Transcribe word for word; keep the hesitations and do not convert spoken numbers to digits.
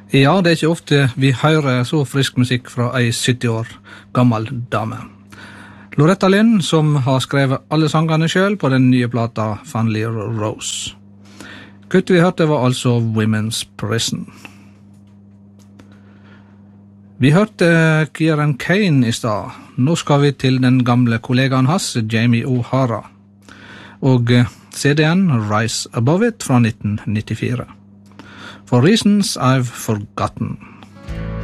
Ja, det er ikke ofte vi hører så frisk musikk fra ei sytti år gammel dame. Loretta Lynn, som har skrevet alle sangene selv på den nye plata Finally Rose. Kuttet vi hørte var altså Women's Prison. Vi hørte Kieran Kane i stad. Nå skal vi til den gamle kollegaen hans, Jamie O'Hara. Og C D-en Rise Above It fra nitten nittifire. For Reasons I've Forgotten.